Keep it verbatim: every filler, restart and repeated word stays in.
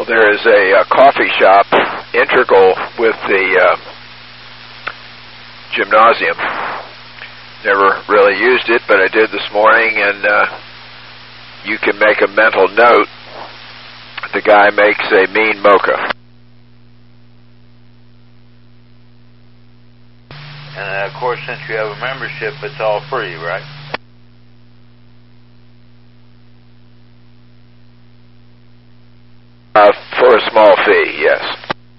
there is a, a coffee shop integral with the uh, gymnasium. Never really used it, but I did this morning, and uh, you can make a mental note. The guy makes a mean mocha. And uh, of course, since you have a membership, it's all free, right? Uh, for a small fee, yes.